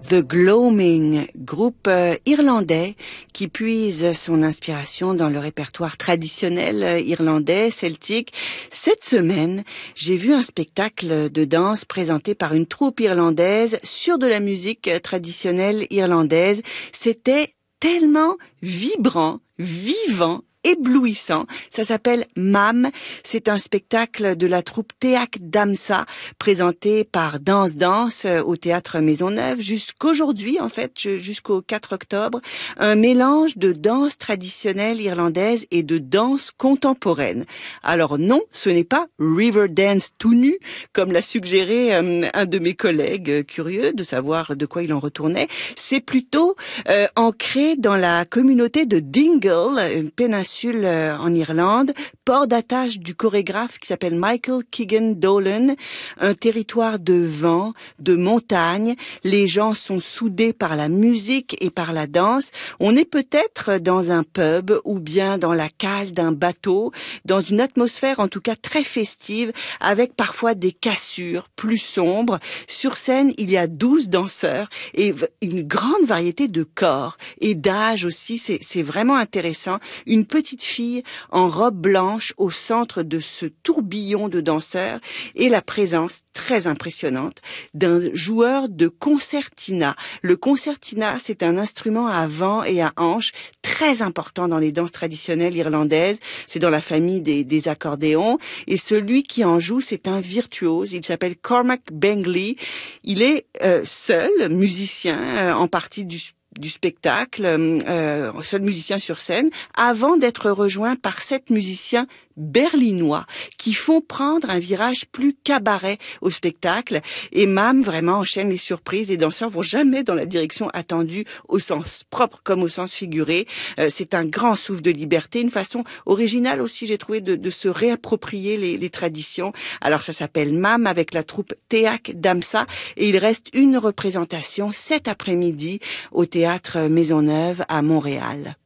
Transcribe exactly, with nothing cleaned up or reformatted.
The Gloaming, groupe euh, irlandais qui puise son inspiration dans le répertoire traditionnel euh, irlandais, celtique. Cette semaine, j'ai vu un spectacle de danse présenté par une troupe irlandaise sur de la musique euh, traditionnelle irlandaise. C'était tellement vibrant, vivant, éblouissant. Ça s'appelle Mam. C'est un spectacle de la troupe Teach Damsa présenté par Danse Danse au théâtre Maisonneuve jusqu'aujourd'hui, en fait, jusqu'au quatre octobre. Un mélange de danse traditionnelle irlandaise et de danse contemporaine. Alors non, ce n'est pas Riverdance tout nu, comme l'a suggéré euh, un de mes collègues euh, curieux de savoir de quoi il en retournait. C'est plutôt euh, ancré dans la communauté de Dingle, une péninsule en Irlande, port d'attache du chorégraphe qui s'appelle Michael Keegan Dolan, un territoire de vent, de montagne. Les gens sont soudés par la musique et par la danse. On est peut-être dans un pub ou bien dans la cale d'un bateau, dans une atmosphère en tout cas très festive, avec parfois des cassures plus sombres. Sur scène, il y a douze danseurs et une grande variété de corps et d'âge aussi. C'est, c'est vraiment intéressant. Une petite petite fille en robe blanche au centre de ce tourbillon de danseurs et la présence très impressionnante d'un joueur de concertina. Le concertina, c'est un instrument à vent et à hanches très important dans les danses traditionnelles irlandaises. C'est dans la famille des, des accordéons et celui qui en joue, c'est un virtuose. Il s'appelle Cormac Bengley. Il est euh, seul musicien euh, en partie du du spectacle, euh, seul musicien sur scène, avant d'être rejoint par sept musiciens berlinois qui font prendre un virage plus cabaret au spectacle. Et Mam vraiment enchaîne les surprises. Les danseurs vont jamais dans la direction attendue au sens propre comme au sens figuré. Euh, c'est un grand souffle de liberté, une façon originale aussi, j'ai trouvé, de, de se réapproprier les, les traditions. Alors ça s'appelle Mam avec la troupe Teach Damsa et il reste une représentation cet après-midi au théâtre Maisonneuve à Montréal.